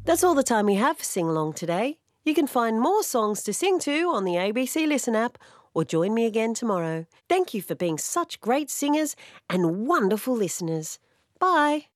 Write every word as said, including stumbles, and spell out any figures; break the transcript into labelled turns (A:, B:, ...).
A: That's all the time we have for Sing Along today. You can find more songs to sing to on the A B C Listen app or join me again tomorrow. Thank you for being such great singers and wonderful listeners. Bye.